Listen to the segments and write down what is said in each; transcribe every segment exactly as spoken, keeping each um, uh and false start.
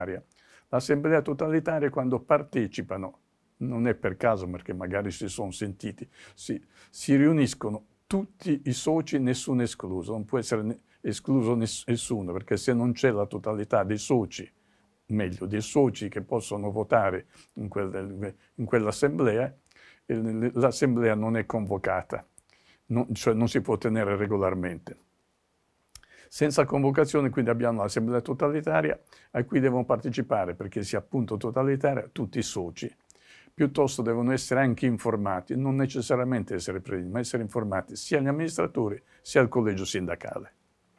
L'assemblea totalitaria, quando partecipano, non è per caso perché magari si sono sentiti, si, si riuniscono tutti i soci, nessuno escluso, non può essere escluso nessuno, perché se non c'è la totalità dei soci, meglio, dei soci che possono votare in, quel, in quell'assemblea, l'assemblea non è convocata, non, cioè non si può tenere regolarmente. Senza convocazione, quindi abbiamo l'assemblea totalitaria a cui devono partecipare, perché sia appunto totalitaria, tutti i soci. Piuttosto devono essere anche informati, non necessariamente essere presenti, ma essere informati sia gli amministratori sia il collegio sindacale.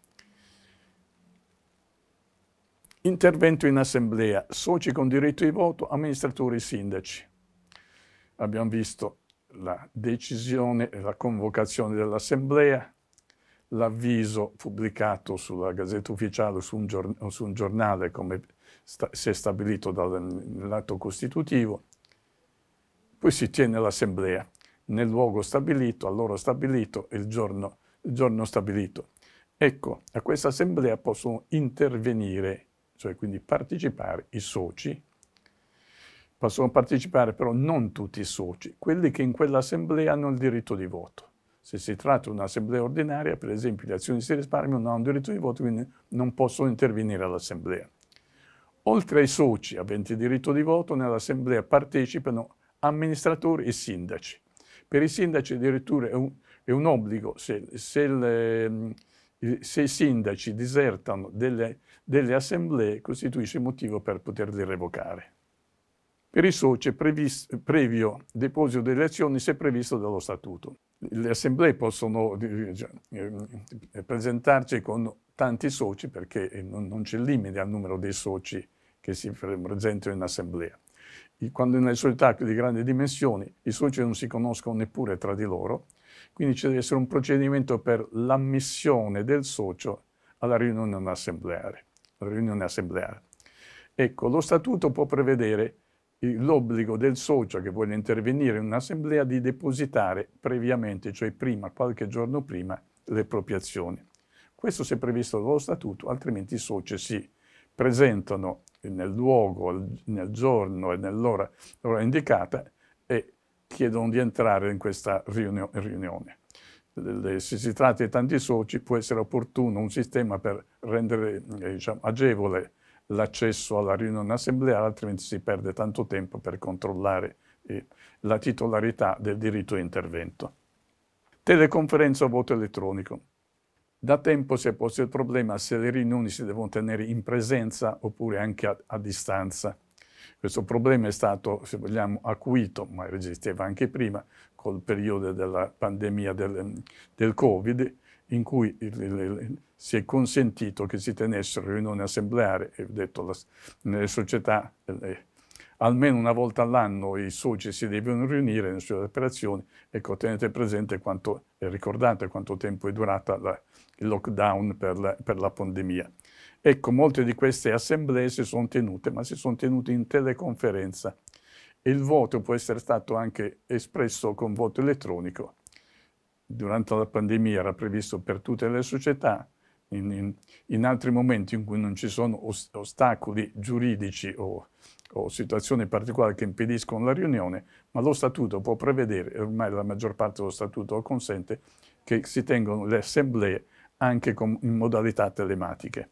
Intervento in assemblea, soci con diritto di voto, amministratori e sindaci. Abbiamo visto la decisione e la convocazione dell'assemblea, l'avviso pubblicato sulla Gazzetta Ufficiale o su un, giorn- o su un giornale come sta- si è stabilito dall'atto costitutivo, poi si tiene l'assemblea nel luogo stabilito, all'ora stabilito e il giorno, il giorno stabilito. Ecco, a questa assemblea possono intervenire, cioè quindi partecipare i soci, possono partecipare però non tutti i soci, quelli che in quell'assemblea hanno il diritto di voto. Se si tratta di un'assemblea ordinaria, per esempio gli azionisti di risparmio non hanno diritto di voto, quindi non possono intervenire all'assemblea. Oltre ai soci aventi diritto di voto, nell'assemblea partecipano amministratori e sindaci. Per i sindaci addirittura è un, è un obbligo, se, se, le, se i sindaci disertano delle, delle assemblee, costituisce motivo per poterli revocare. Per i soci è previsto, previo deposito delle azioni se previsto dallo statuto. Le assemblee possono eh, presentarci con tanti soci perché non, non c'è limite al numero dei soci che si presentano in assemblea. Quando nelle società di grandi dimensioni i soci non si conoscono neppure tra di loro, quindi ci deve essere un procedimento per l'ammissione del socio alla riunione assembleare. Alla riunione assembleare. Ecco, lo statuto può prevedere l'obbligo del socio che vuole intervenire in un'assemblea di depositare previamente, cioè prima, qualche giorno prima, le proprie azioni. Questo se previsto dallo statuto, altrimenti i soci si presentano nel luogo, nel giorno e nell'ora indicata e chiedono di entrare in questa riunione. Se si tratta di tanti soci può essere opportuno un sistema per rendere eh, diciamo, agevole l'accesso alla riunione assembleare, altrimenti si perde tanto tempo per controllare eh, la titolarità del diritto di intervento. Teleconferenza o voto elettronico. Da tempo si è posto il problema se le riunioni si devono tenere in presenza oppure anche a, a distanza. Questo problema è stato, se vogliamo, acuito, ma esisteva anche prima, col periodo della pandemia del, del Covid, in cui il, il, si è consentito che si tenessero riunioni assembleari, e ho detto, la, nelle società, eh, almeno una volta all'anno i soci si devono riunire nelle sue operazioni. Ecco, tenete presente quanto, e ricordate quanto tempo è durata la, il lockdown per la, per la pandemia. Ecco, molte di queste assemblee si sono tenute, ma si sono tenute in teleconferenza. Il voto può essere stato anche espresso con voto elettronico. Durante la pandemia era previsto per tutte le società, in, in, in altri momenti in cui non ci sono ost- ostacoli giuridici o, o situazioni particolari che impediscono la riunione, ma lo statuto può prevedere, e ormai la maggior parte dello statuto lo consente, che si tengono le assemblee anche con, in modalità telematiche.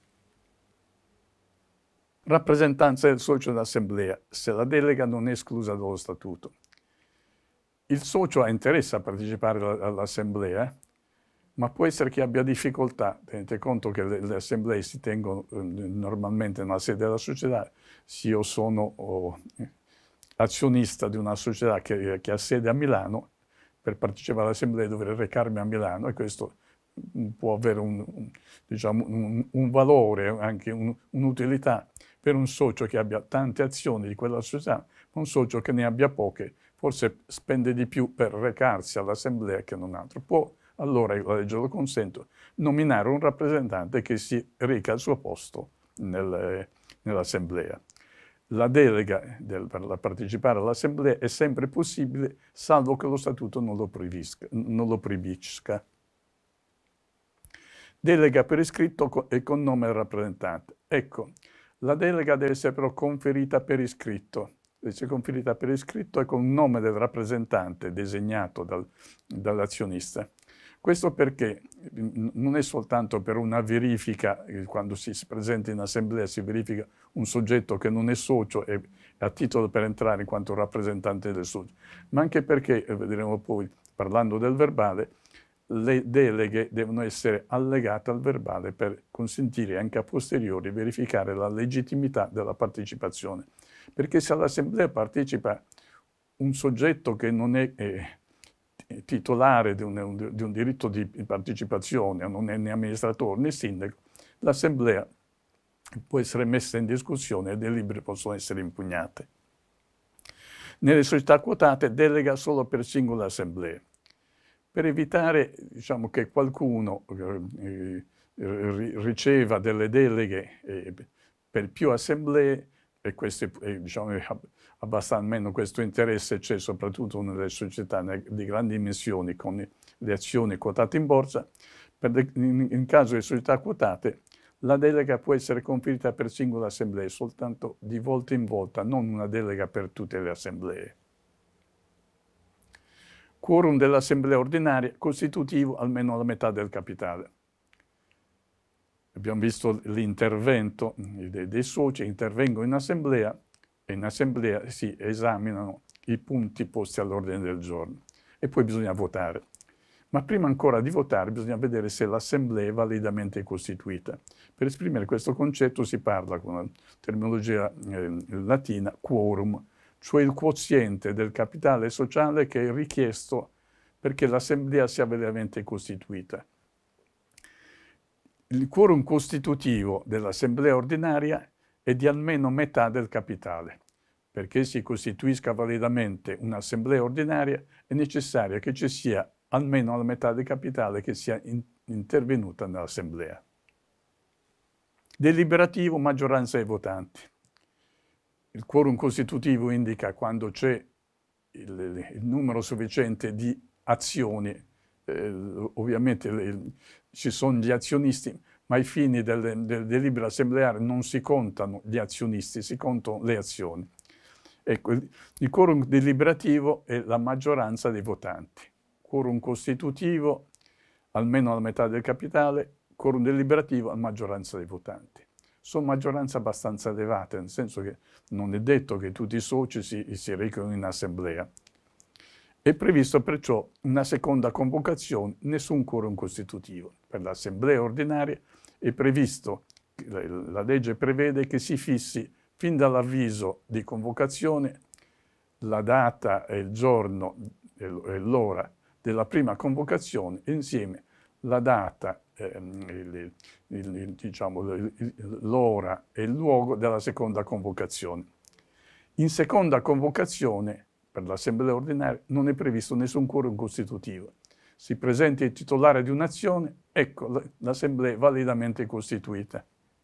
Rappresentanza del socio dell'assemblea, se la delega non è esclusa dallo statuto. Il socio ha interesse a partecipare all'assemblea, ma può essere che abbia difficoltà. Tenete conto che le, le assemblee si tengono eh, normalmente nella sede della società. Se io sono oh, azionista di una società che, che ha sede a Milano, per partecipare all'assemblea dovrei recarmi a Milano e questo può avere un, un, diciamo, un, un valore, anche un, un'utilità per un socio che abbia tante azioni di quella società, ma un socio che ne abbia poche, forse spende di più per recarsi all'assemblea che non altro. Può, allora, la legge lo consente, nominare un rappresentante che si reca al suo posto nel, nell'assemblea. La delega del, per partecipare all'assemblea è sempre possibile, salvo che lo statuto non lo proibisca. Non lo proibisca. Delega per iscritto e con nome del rappresentante. Ecco, La delega deve essere però conferita per iscritto. Deve essere conferita per iscritto e con il nome del rappresentante designato dal, dall'azionista. Questo perché non è soltanto per una verifica, quando si presenta in assemblea si verifica un soggetto che non è socio e ha titolo per entrare in quanto rappresentante del socio, ma anche perché, vedremo poi parlando del verbale, le deleghe devono essere allegate al verbale per consentire anche a posteriori verificare la legittimità della partecipazione. Perché se all'assemblea partecipa un soggetto che non è eh, titolare di un, di un diritto di partecipazione, non è né amministratore né sindaco, l'assemblea può essere messa in discussione e le delibere possono essere impugnate. Nelle società quotate delega solo per singole assemblee. Per evitare, diciamo, che qualcuno eh, riceva delle deleghe eh, per più assemblee, e questo eh, diciamo, abbastanza almeno questo interesse c'è soprattutto nelle società di grandi dimensioni con le azioni quotate in borsa, per, in, in caso di società quotate la delega può essere conferita per singole assemblee soltanto di volta in volta, non una delega per tutte le assemblee. Quorum dell'assemblea ordinaria costitutivo almeno la metà del capitale. Abbiamo visto l'intervento dei, dei soci, intervengono in assemblea e in assemblea si esaminano i punti posti all'ordine del giorno e poi bisogna votare. Ma prima ancora di votare bisogna vedere se l'assemblea è validamente costituita. Per esprimere questo concetto si parla con la terminologia eh, latina quorum, cioè il quoziente del capitale sociale che è richiesto perché l'assemblea sia veramente costituita. Il quorum costitutivo dell'assemblea ordinaria è di almeno metà del capitale. Perché si costituisca validamente un'assemblea ordinaria è necessario che ci sia almeno la metà del capitale che sia in, intervenuta nell'assemblea. Deliberativo, maggioranza dei votanti. Il quorum costitutivo indica quando c'è il, il numero sufficiente di azioni, eh, ovviamente le, ci sono gli azionisti, ma ai fini del, del delibero assembleare non si contano gli azionisti, si contano le azioni. Ecco, il, il quorum deliberativo è la maggioranza dei votanti. Quorum costitutivo, almeno la metà del capitale, quorum deliberativo, a maggioranza dei votanti. Sono maggioranze abbastanza elevate, nel senso che non è detto che tutti i soci si, si recano in assemblea. È previsto perciò una seconda convocazione, nessun quorum costitutivo. Per l'assemblea ordinaria è previsto, la legge prevede che si fissi fin dall'avviso di convocazione la data e il giorno e l'ora della prima convocazione, insieme la data, ehm, il, il, il, diciamo, l'ora e il luogo della seconda convocazione. In seconda convocazione, per l'assemblea ordinaria, non è previsto nessun quorum costitutivo. Si presenta il titolare di un'azione, ecco l'assemblea validamente costituita.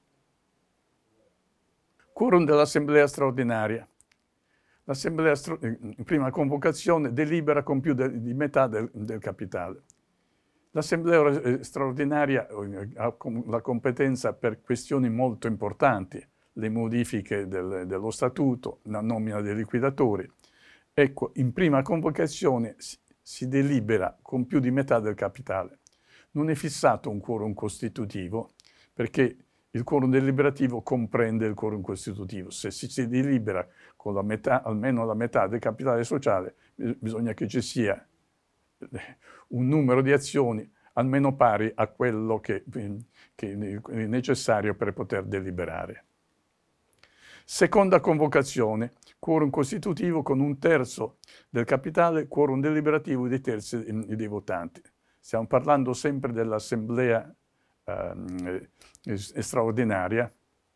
Quorum dell'assemblea straordinaria. L'assemblea, in prima convocazione, delibera con più de, di metà del, del capitale. L'assemblea straordinaria ha la competenza per questioni molto importanti, le modifiche del, dello statuto, la nomina dei liquidatori. Ecco, in prima convocazione si, si delibera con più di metà del capitale. Non è fissato un quorum costitutivo, perché il quorum deliberativo comprende il quorum costitutivo. Se si, si delibera con la metà, almeno la metà del capitale sociale, bisogna che ci sia un numero di azioni almeno pari a quello che, che è necessario per poter deliberare. Seconda convocazione, quorum costitutivo con un terzo del capitale, quorum deliberativo dei terzi dei votanti. Stiamo parlando sempre dell'assemblea eh, straordinaria.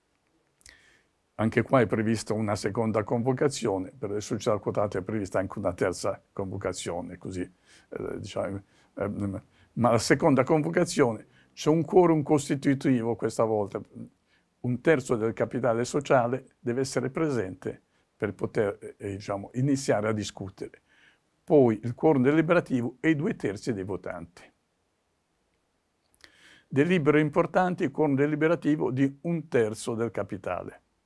Anche qua è prevista una seconda convocazione, per le società quotate è prevista anche una terza convocazione, così, eh, diciamo, eh, ma la seconda convocazione c'è un quorum costitutivo questa volta, un terzo del capitale sociale deve essere presente per poter eh, diciamo, iniziare a discutere. Poi il quorum deliberativo e i due terzi dei votanti. Delibere importanti, quorum deliberativo di un terzo del capitale.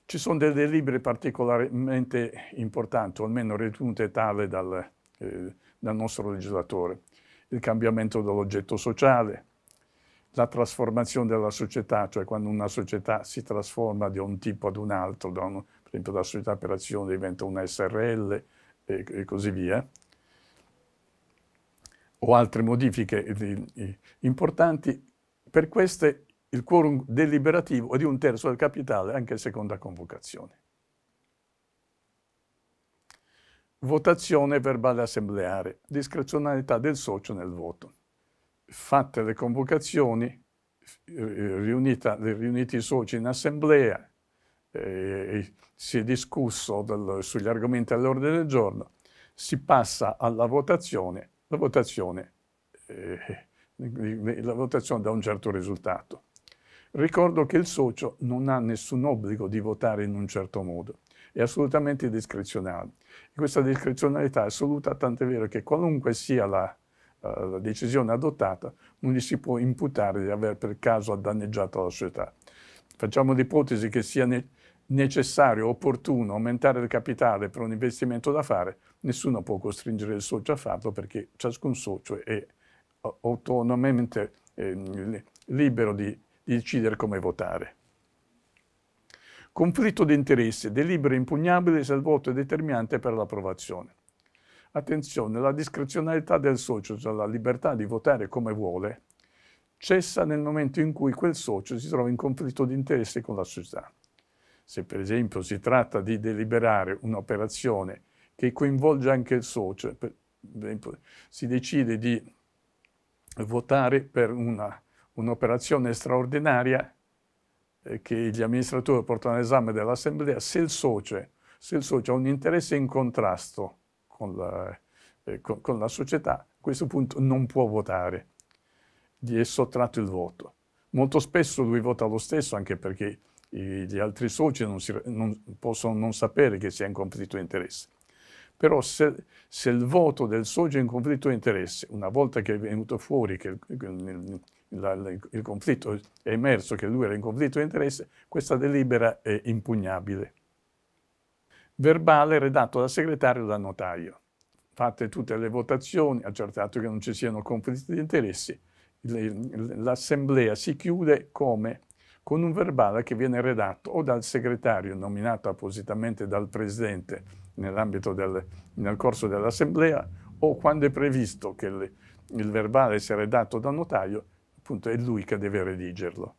Ci sono delle delibere particolarmente importanti, o almeno ritenute tale dal, eh, dal nostro legislatore. Il cambiamento dell'oggetto sociale, la trasformazione della società, cioè quando una società si trasforma da un tipo ad un altro, da un, per esempio la società per azione diventa una S R L e, e così via, o altre modifiche eh, importanti. Per queste il quorum deliberativo è di un terzo del capitale anche in seconda convocazione. Votazione verbale assembleare, discrezionalità del socio nel voto. Fatte le convocazioni, riunita, riuniti i soci in assemblea, eh, si è discusso del, sugli argomenti all'ordine del giorno, si passa alla votazione, la votazione, eh, la votazione dà un certo risultato. Ricordo che il socio non ha nessun obbligo di votare in un certo modo, è assolutamente discrezionale. E questa discrezionalità è assoluta, tant'è vero che qualunque sia la, uh, la decisione adottata, non gli si può imputare di aver per caso danneggiato la società. Facciamo l'ipotesi che sia ne necessario, opportuno aumentare il capitale per un investimento da fare, nessuno può costringere il socio a farlo perché ciascun socio è autonomamente eh, libero di di decidere come votare. Conflitto di interessi, delibera impugnabile se il voto è determinante per l'approvazione. Attenzione, la discrezionalità del socio, cioè la libertà di votare come vuole, cessa nel momento in cui quel socio si trova in conflitto di interessi con la società. Se per esempio si tratta di deliberare un'operazione che coinvolge anche il socio, per esempio si decide di votare per una un'operazione straordinaria eh, che gli amministratori portano all'esame dell'assemblea, se il socio, se il socio ha un interesse in contrasto con la, eh, con, con la società, a questo punto non può votare, gli è sottratto il voto. Molto spesso lui vota lo stesso, anche perché i, gli altri soci non, si, non possono non sapere che sia in conflitto di interesse. Però se, se il voto del socio è in conflitto di interesse, una volta che è venuto fuori che il, il, La, il conflitto è emerso che lui era in conflitto di interesse, questa delibera è impugnabile. Verbale redatto dal segretario o dal notaio. Fatte tutte le votazioni, accertato che non ci siano conflitti di interessi, l'assemblea si chiude come? Con un verbale che viene redatto o dal segretario nominato appositamente dal presidente nell'ambito del, nel corso dell'assemblea, o quando è previsto che il, il verbale sia redatto dal notaio, appunto è lui che deve redigerlo.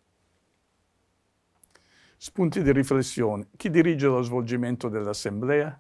Spunti di riflessione. Chi dirige lo svolgimento dell'assemblea?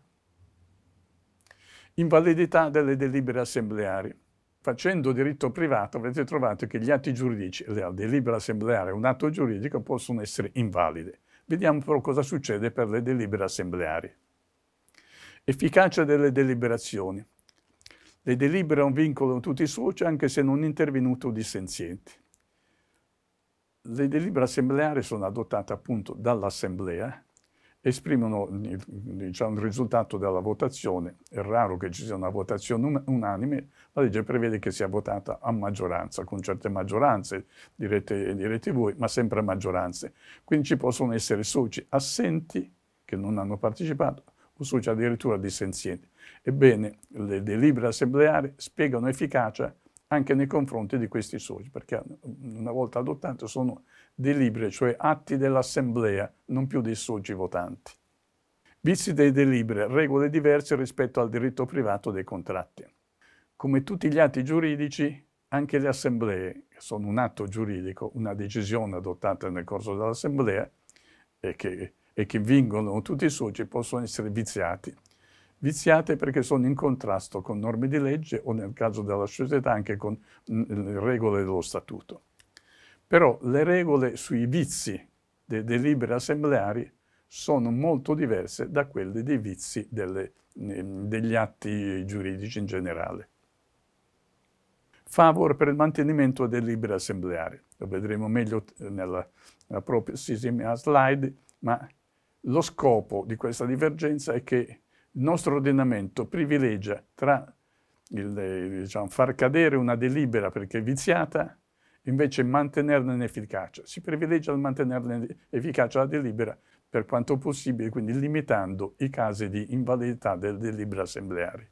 Invalidità delle delibere assembleari. Facendo diritto privato avete trovato che gli atti giuridici, la delibera assembleare e un atto giuridico possono essere invalide. Vediamo però cosa succede per le delibere assembleari. Efficacia delle deliberazioni. Le delibere vincolano tutti i soci anche se non intervenuto dissenzienti. Le delibere assembleari sono adottate appunto dall'assemblea, esprimono diciamo, il risultato della votazione. È raro che ci sia una votazione unanime, la legge prevede che sia votata a maggioranza, con certe maggioranze, direte, direte voi, ma sempre a maggioranze. Quindi ci possono essere soci assenti che non hanno partecipato, o soci addirittura dissenzienti. Ebbene, le delibere assembleari spiegano efficacia anche nei confronti di questi soci, perché una volta adottate sono delibere, cioè atti dell'assemblea, non più dei soci votanti. Vizi dei delibere, regole diverse rispetto al diritto privato dei contratti. Come tutti gli atti giuridici, anche le assemblee, che sono un atto giuridico, una decisione adottata nel corso dell'assemblea e che, e che vincono tutti i soci, possono essere viziati. Viziate perché sono in contrasto con norme di legge o nel caso della società anche con le regole dello statuto. Però le regole sui vizi delle delibere assembleari sono molto diverse da quelle dei vizi delle, degli atti giuridici in generale. Favore per il mantenimento delle delibere assembleari. Lo vedremo meglio nella, nella prossima slide, ma lo scopo di questa divergenza è che il nostro ordinamento privilegia tra il, diciamo, far cadere una delibera perché è viziata, invece mantenerne l'efficacia. Si privilegia il mantenerne l'efficacia la delibera per quanto possibile, quindi limitando i casi di invalidità delle delibere assembleari.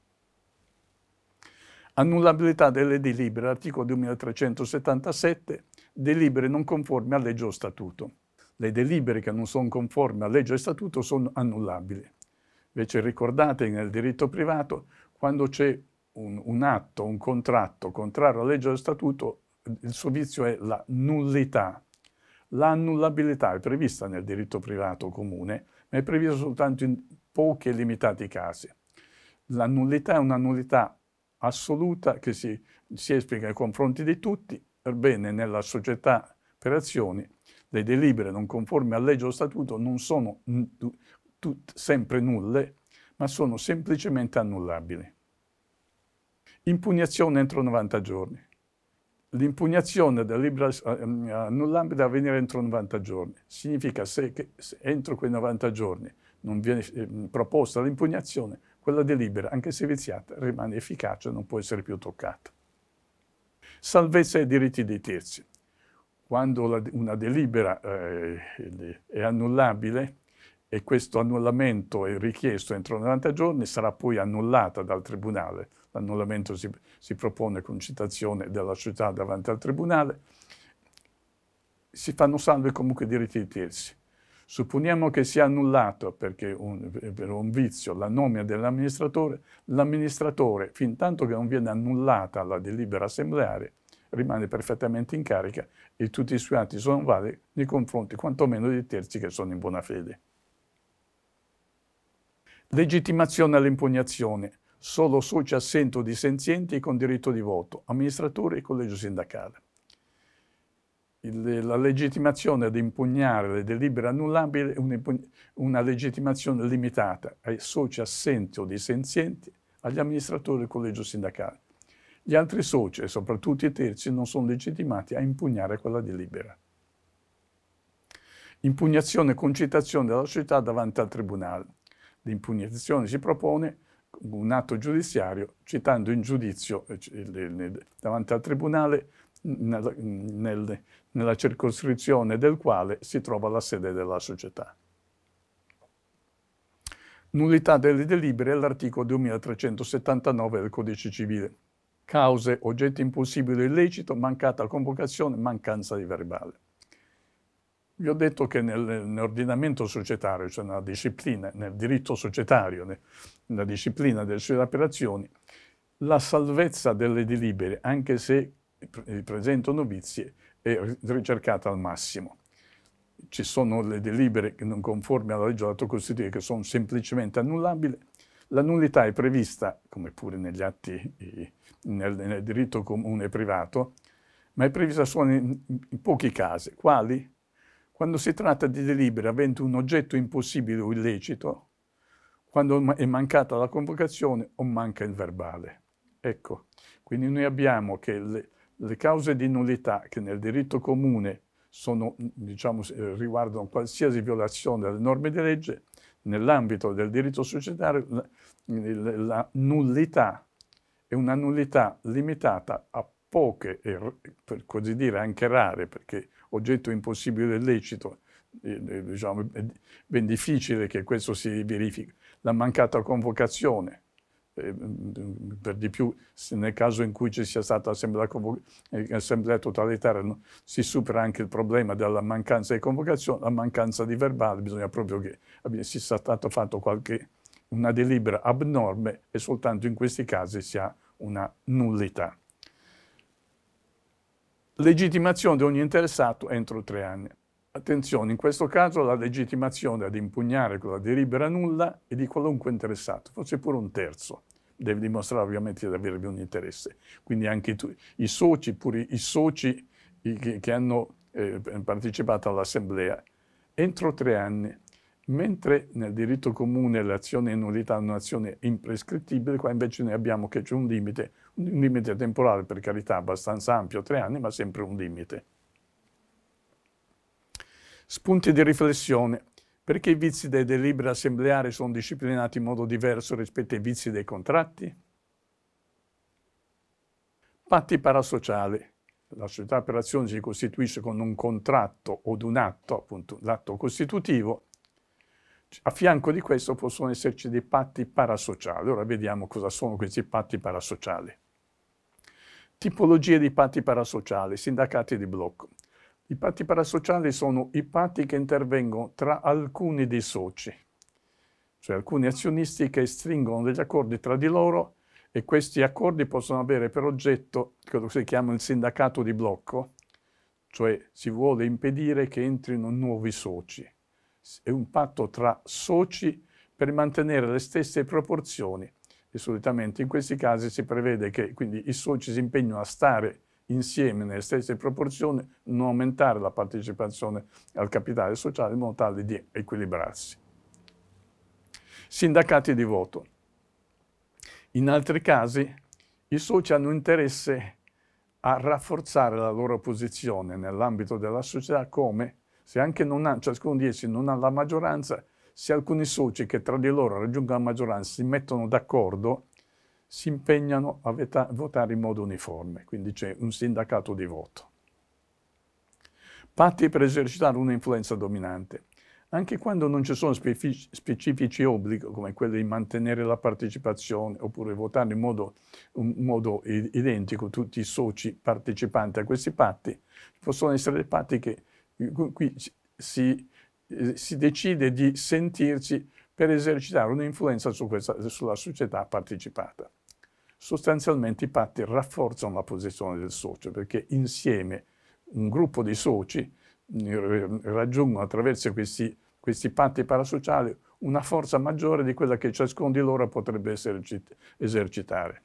Annullabilità delle delibere, articolo duemilatrecentosettantasette, delibere non conformi a legge o statuto. Le delibere che non sono conformi a legge o statuto sono annullabili. Invece ricordate che nel diritto privato, quando c'è un, un atto, un contratto contrario alla legge o statuto, il suo vizio è la nullità. L'annullabilità è prevista nel diritto privato comune, ma è prevista soltanto in pochi e limitati casi. La nullità è una nullità assoluta che si, si esplica nei confronti di tutti. Ebbene, nella società per azioni, le delibere non conformi a legge o statuto non sono tut, sempre nulle, ma sono semplicemente annullabili. Impugnazione entro novanta giorni. L'impugnazione della delibera annullabile deve avvenire entro novanta giorni. Significa se, che, se entro quei novanta giorni non viene eh, proposta l'impugnazione, quella delibera, anche se viziata, rimane efficace e non può essere più toccata. Salvezza e diritti dei terzi. Quando la, una delibera eh, è annullabile e questo annullamento è richiesto entro novanta giorni, sarà poi annullata dal Tribunale. L'annullamento si, si propone con citazione della società davanti al Tribunale. Si fanno salvi comunque i diritti dei terzi. Supponiamo che sia annullato perché un, per un vizio la nomina dell'amministratore, l'amministratore, fin tanto che non viene annullata la delibera assembleare, rimane perfettamente in carica e tutti i suoi atti sono validi nei confronti quantomeno dei terzi che sono in buona fede. Legittimazione all'impugnazione. Solo soci assenti o dissenzienti e con diritto di voto, amministratore e collegio sindacale. Il, la legittimazione ad impugnare le delibere annullabili è una, una legittimazione limitata ai soci assenti o dissenzienti, agli amministratori del collegio sindacale. Gli altri soci, e soprattutto i terzi, non sono legittimati a impugnare quella delibera. Impugnazione con citazione della società davanti al Tribunale. L'impugnazione si propone un atto giudiziario citando in giudizio davanti al Tribunale nella, nel, nella circoscrizione del quale si trova la sede della società. Nullità delle delibere è l'articolo duemilatrecentosettantanove del Codice Civile. Cause, oggetti impossibili o illecito, mancata convocazione, mancanza di verbale. Vi ho detto che nel, nell'ordinamento societario, cioè nella disciplina, nel diritto societario, nella disciplina delle società per azioni, la salvezza delle delibere, anche se presentano vizi, è ricercata al massimo. Ci sono le delibere che non conformi alla legge atto costitutivo che sono semplicemente annullabili. La nullità è prevista, come pure negli atti, nel, nel diritto comune privato, ma è prevista solo in, in pochi casi. Quali? Quando si tratta di delibere aventi un oggetto impossibile o illecito, quando è mancata la convocazione o manca il verbale. Ecco, quindi noi abbiamo che le, le cause di nullità che nel diritto comune sono, diciamo, riguardano qualsiasi violazione delle norme di legge, nell'ambito del diritto societario la, la nullità è una nullità limitata a poche e, per così dire, anche rare, perché oggetto impossibile e illecito, eh, diciamo, è ben difficile che questo si verifichi. La mancata convocazione, eh, per di più nel caso in cui ci sia stata assemblea, assemblea totalitaria, no? Si supera anche il problema della mancanza di convocazione, la mancanza di verbale, bisogna proprio che sia stato fatto qualche, una delibera abnorme e soltanto in questi casi si ha una nullità. Legittimazione di ogni interessato entro tre anni. Attenzione, in questo caso la legittimazione ad impugnare quella delibera nulla è di qualunque interessato, forse pure un terzo. Deve dimostrare ovviamente di avervi un interesse. Quindi anche tu, i soci, pure i soci che, che hanno eh, partecipato all'assemblea, entro tre anni. Mentre nel diritto comune l'azione in nullità è un'azione imprescrittibile, qua invece noi abbiamo che c'è un limite, un limite temporale, per carità, abbastanza ampio, tre anni, ma sempre un limite. Spunti di riflessione. Perché i vizi dei delibere assembleari sono disciplinati in modo diverso rispetto ai vizi dei contratti? Patti parasociali. La società per azioni si costituisce con un contratto o un atto, appunto l'atto costitutivo, A fianco di questo possono esserci dei patti parasociali. Ora vediamo cosa sono questi patti parasociali. Tipologie di patti parasociali, sindacati di blocco. I patti parasociali sono i patti che intervengono tra alcuni dei soci, cioè alcuni azionisti che stringono degli accordi tra di loro e questi accordi possono avere per oggetto quello che si chiama il sindacato di blocco, cioè si vuole impedire che entrino nuovi soci. È un patto tra soci per mantenere le stesse proporzioni e solitamente in questi casi si prevede che quindi i soci si impegnano a stare insieme nelle stesse proporzioni, non aumentare la partecipazione al capitale sociale in modo tale di equilibrarsi. Sindacati di voto. In altri casi i soci hanno interesse a rafforzare la loro posizione nell'ambito della società come se anche non ha, ciascuno di essi non ha la maggioranza, se alcuni soci che tra di loro raggiungono la maggioranza si mettono d'accordo, si impegnano a veta, votare in modo uniforme, quindi c'è un sindacato di voto. Patti per esercitare un'influenza dominante. Anche quando non ci sono specifici, specifici obblighi, come quello di mantenere la partecipazione oppure votare in modo, in modo identico tutti i soci partecipanti a questi patti, possono essere dei patti che qui si, si decide di sentirsi per esercitare un'influenza su questa, sulla società partecipata. Sostanzialmente i patti rafforzano la posizione del socio perché insieme un gruppo di soci raggiungono attraverso questi, questi patti parasociali una forza maggiore di quella che ciascuno di loro potrebbe esercitare.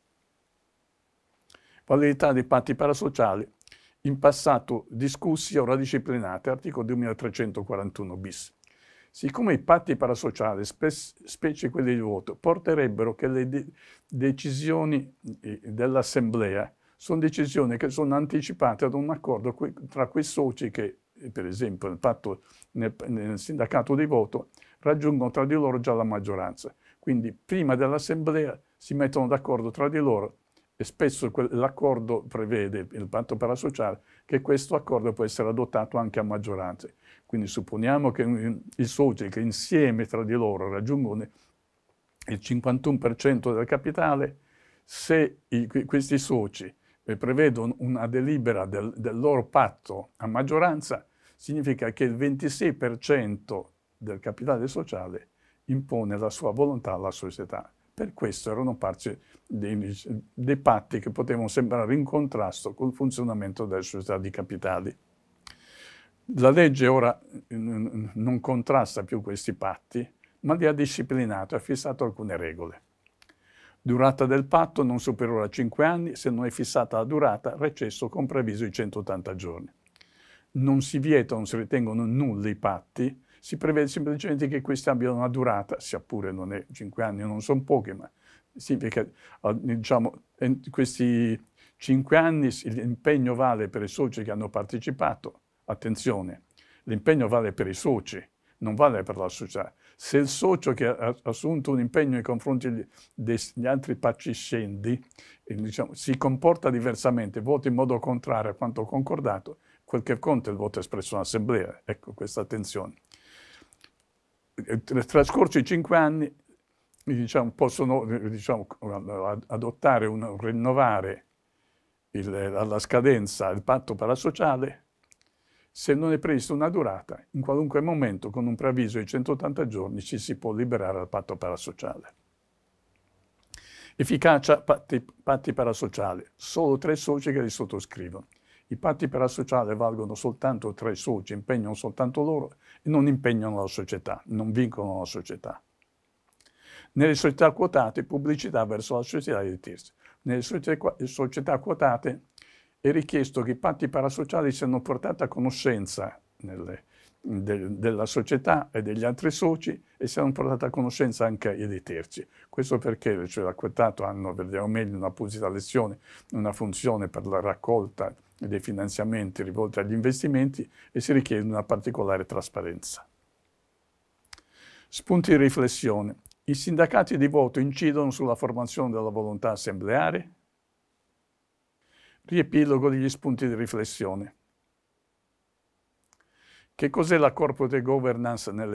Validità dei patti parasociali, in passato discussi, ora disciplinati, articolo duemilatrecentoquarantuno bis. Siccome i patti parasociali, spe specie quelli di voto, porterebbero che le de decisioni dell'assemblea sono decisioni che sono anticipate ad un accordo tra quei soci che, per esempio, nel, patto, nel, nel sindacato di voto, raggiungono tra di loro già la maggioranza. Quindi prima dell'assemblea si mettono d'accordo tra di loro e spesso l'accordo prevede, il patto parasociale, che questo accordo può essere adottato anche a maggioranza. Quindi supponiamo che i soci che insieme tra di loro raggiungono il cinquantuno per cento del capitale, se i, questi soci prevedono una delibera del, del loro patto a maggioranza, significa che il ventisei per cento del capitale sociale impone la sua volontà alla società. Per questo erano parte dei, dei patti che potevano sembrare in contrasto col funzionamento delle società di capitali. La legge ora non contrasta più questi patti, ma li ha disciplinati, ha fissato alcune regole. Durata del patto non superiore a cinque anni, se non è fissata la durata, recesso con preavviso di centottanta giorni. Non si vietano, non si ritengono nulli i patti, si prevede semplicemente che questi abbiano una durata, sia pure non è cinque anni, non sono pochi, ma significa che diciamo, questi cinque anni l'impegno vale per i soci che hanno partecipato. Attenzione, l'impegno vale per i soci, non vale per la società. Se il socio che ha assunto un impegno nei confronti degli altri pattiscendi diciamo, si comporta diversamente, vota in modo contrario a quanto concordato, quel che conta è il voto espresso in assemblea. Ecco, questa attenzione. Trascorsi i cinque anni, diciamo, possono diciamo, adottare, un, rinnovare il, alla scadenza il patto parasociale se non è prevista una durata. In qualunque momento, con un preavviso di centottanta giorni, ci si può liberare dal patto parasociale. Efficacia patti, patti parasociali. Solo tre soci che li sottoscrivono. I patti parasociali valgono soltanto tre soci, impegnano soltanto loro e non impegnano la società, non vincono la società. Nelle società quotate, pubblicità verso la società di terzi. Nelle società quotate è richiesto che i patti parasociali siano portati a conoscenza nelle, de, della società e degli altri soci e siano portati a conoscenza anche dei terzi. Questo perché cioè, l'acquotato hanno, vediamo meglio, un'apposita lezione, una funzione per la raccolta dei finanziamenti rivolti agli investimenti e si richiede una particolare trasparenza. Spunti di riflessione. I sindacati di voto incidono sulla formazione della volontà assembleare? Riepilogo degli spunti di riflessione. Che cos'è la corporate governance nelle